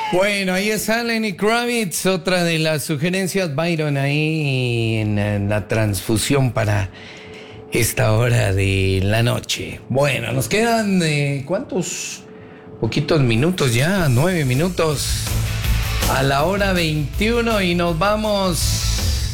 Bueno, ahí está Lenny Kravitz, otra de las sugerencias, Byron, ahí en la transfusión para esta hora de la noche. Bueno, nos quedan, ¿cuántos? Poquitos minutos ya, 9 minutos a la hora 21 y nos vamos